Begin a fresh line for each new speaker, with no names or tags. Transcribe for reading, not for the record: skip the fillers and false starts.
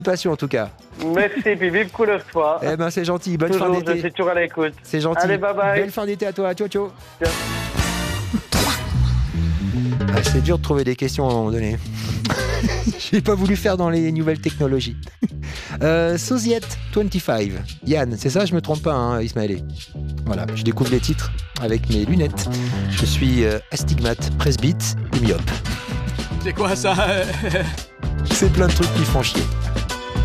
Passion en tout cas.
Merci, puis vive Couleur 3.
Eh ben c'est gentil, bonne fin
Toujours, je
d'été.
suis toujours à l'écoute.
C'est gentil.
Allez, bye bye.
Belle fin d'été à toi, ciao ciao.
Tiens.
Ah, c'est dur de trouver des questions à un moment donné. J'ai pas voulu faire dans les nouvelles technologies. Soziet 25. Yann, c'est ça, je me trompe pas, hein, Ismaël. Voilà, je découvre les titres avec mes lunettes. Je suis astigmate, presbyte et myope.
C'est quoi ça
C'est plein de trucs qui font chier.